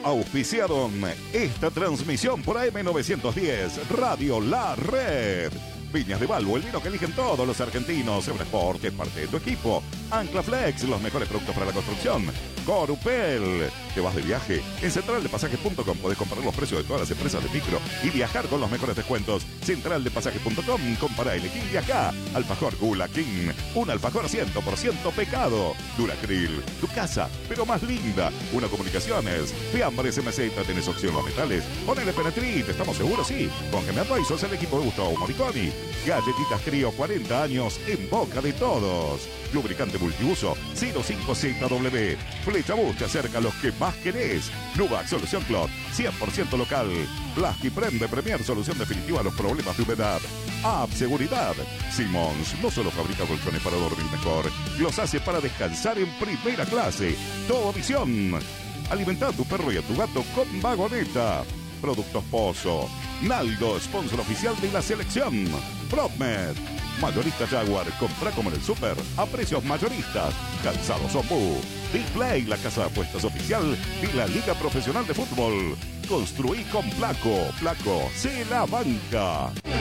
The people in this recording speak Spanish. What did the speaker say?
Auspiciaron esta transmisión por AM910, Radio La Red. Viñas de Balbo, el vino que eligen todos los argentinos. Eurosport es parte de tu equipo. Anclaflex, los mejores productos para la construcción. Corupel. ¿Te vas de viaje? En centraldepasajes.com podés comparar los precios de todas las empresas de micro y viajar con los mejores descuentos. Centraldepasajes.com, compara, elegí y viajá. Alfajor Gula King, un alfajor 100% pecado. Duracril, tu casa, pero más linda. Una Comunicaciones, Fiambres MZ, tenés opción a metales. Ponele Penetrit, ¿estamos seguros? Sí. Con Gemma Advisors, el equipo de Gustavo Moriconi. Galletitas Crío, 40 años en boca de todos. Lubricante multiuso 05ZW. Flecha Bus te acerca a los que más querés. Nubac Solución Clot 100% local. Plastiprem de Premier, solución definitiva a los problemas de humedad. App Seguridad. Simons no solo fabrica colchones para dormir mejor, los hace para descansar en primera clase. Todo Visión. Alimenta a tu perro y a tu gato con Vagoneta. Productos Pozo. Naldo, sponsor oficial de la selección. PropMed. Mayorista Jaguar, compra como en el súper a precios mayoristas. Calzados Opu. Display, la casa de apuestas oficial de la Liga Profesional de Fútbol. Construí con Placo. Placo, se la banca.